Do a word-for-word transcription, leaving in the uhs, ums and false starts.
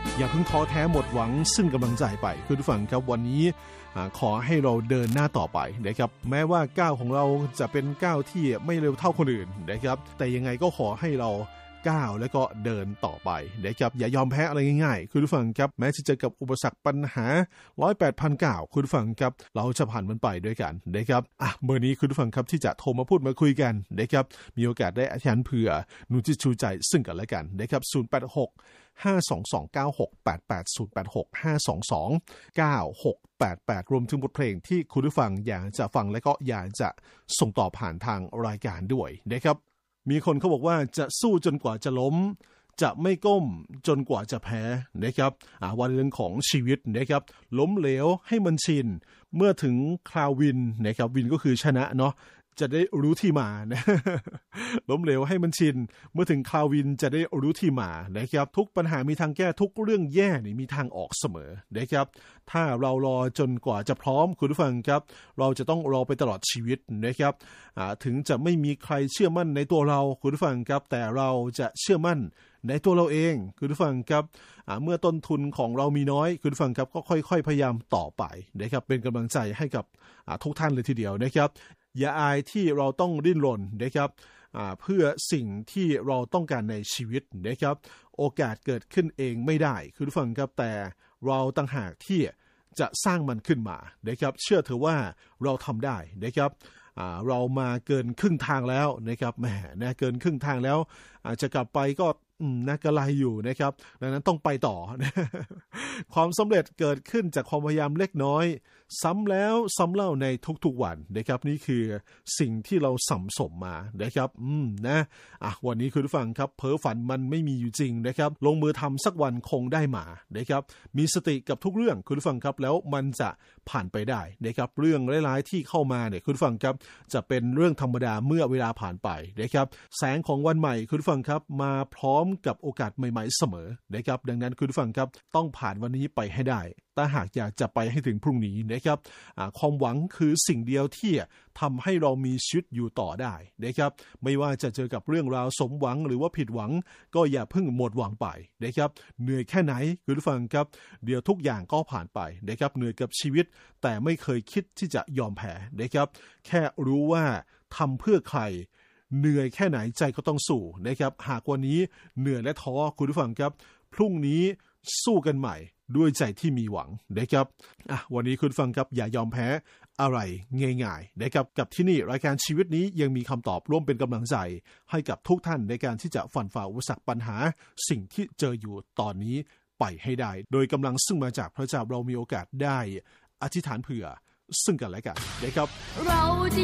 อย่าเพิ่งท้อแท้หมดหวังซึ่งกำลังใจไปคุณผู้ฟังครับวันนี้ขอให้เราเดินหน้าต่อไปนะครับแม้ว่าก้าวของเราจะเป็นก้าวที่ไม่เร็วเท่าคนอื่นนะครับแต่ยังไงก็ขอให้เราก้าวแล้วก็เดินต่อไปนะครับอย่ายอมแพ้อะไรง่ายๆคุณผู้ฟังครับแม้จะเจอกับอุปสรรคปัญหาร้อยแปดพันเก้าคุณผู้ฟังครับเราจะผ่านมันไปด้วยกันนะครับอ่ะเมื่อนี้คุณผู้ฟังครับที่จะโทรมาพูดมาคุยกันนะครับมีโอกาสได้อธิษฐานเผื่อหนุนจิตชูใจซึ่งกันและกันนะครับศูนย์ แปด หก ห้า สอง สอง เก้า หก แปด แปด ศูนย์ แปด หก ห้า สอง สอง เก้า หก แปด แปดรวมถึงบทเพลงที่คุณผู้ฟังอยากจะฟังและก็อยากจะส่งต่อผ่านทางรายการด้วยนะครับมีคนเขาบอกว่าจะสู้จนกว่าจะล้มจะไม่ก้มจนกว่าจะแพ้นะครับวันเรื่องของชีวิตนะครับล้มเหลวให้มันชินเมื่อถึงคราววินนะครับวินก็คือชนะเนาะจะได้รู้ที่มานะล้มเหลวให้มันชินเมื่อถึงคราววินจะได้รู้ที่มานะครับทุกปัญหามีทางแก้ทุกเรื่องแย่นี่มีทางออกเสมอนะครับถ้าเรารอจนกว่าจะพร้อมคุณผู้ฟังครับเราจะต้องรอไปตลอดชีวิตนะครับถึงจะไม่มีใครเชื่อมั่นในตัวเราคุณผู้ฟังครับแต่เราจะเชื่อมั่นในตัวเราเองคุณผู้ฟังครับเมื่อต้นทุนของเรามีน้อยคุณผู้ฟังครับก็ค่อยๆพยายามต่อไปนะครับเป็นกำลังใจให้กับทุกท่านเลยทีเดียวนะครับอย่าอายที่เราต้องดิ้นรนนะครับเพื่อสิ่งที่เราต้องการในชีวิตนะครับโอกาสเกิดขึ้นเองไม่ได้คุณผู้ฟังครับแต่เราต่างหากที่จะสร้างมันขึ้นมานะครับเชื่อเถอะว่าเราทำได้นะครับเรามาเกินครึ่งทางแล้วนะครับแหมนะเกินครึ่งทางแล้วอาจจะกลับไปก็น่ากระไรอยู่นะครับดังนั้นต้องไปต่อ ความสำเร็จเกิดขึ้นจากความพยายามเล็กน้อยซ้ำแล้วซ้ำเล่าในทุกๆวันนะครับนี่คือสิ่งที่เราสัมสมมานะครับอืมนะอ่ะวันนี้คุณผู้ฟังครับเพ้อฝันมันไม่มีอยู่จริงนะครับลงมือทำสักวันคงได้มานะครับมีสติกับทุกเรื่องคุณผู้ฟังครับแล้วมันจะผ่านไปได้นะครับเรื่องร้ายๆที่เข้ามาเนี่ยคุณผู้ฟังครับจะเป็นเรื่องธรรมดาเมื่อเวลาผ่านไปนะครับแสงของวันใหม่คุณผู้ฟังครับมาพร้อมกับโอกาสใหม่ๆเสมอนะครับดังนั้นคุณผู้ฟังครับต้องผ่านวันนี้ไปให้ได้แต่หากอยากจะไปให้ถึงพรุ่งนี้นะครับความหวังคือสิ่งเดียวที่ทำให้เรามีชีวิตอยู่ต่อได้นะครับไม่ว่าจะเจอกับเรื่องราวสมหวังหรือว่าผิดหวังก็อย่าเพิ่งหมดหวังไปนะครับเหนื่อยแค่ไหนคุณผู้ฟังครับเดี๋ยวทุกอย่างก็ผ่านไปนะครับเหนื่อยกับชีวิตแต่ไม่เคยคิดที่จะยอมแพ้นะครับแค่รู้ว่าทำเพื่อใครเหนื่อยแค่ไหนใจก็ต้องสู้นะครับหากวันนี้เหนื่อยและท้อคุณผู้ฟังครับพรุ่งนี้สู้กันใหม่ด้วยใจที่มีหวังนะครับอ่ะวันนี้คุณฟังครับอย่ายอมแพ้อะไรง่ายๆนะครับกับที่นี่รายการชีวิตนี้ยังมีคำตอบร่วมเป็นกำลังใจให้กับทุกท่านในการที่จะฝ่าฝ่าอุปสรรคปัญหาสิ่งที่เจออยู่ตอนนี้ไปให้ได้โดยกำลังซึ่งมาจากพระเจ้าเรามีโอกาสได้อธิษฐานเผื่อซึ่งกันและกันนะครับเราจะ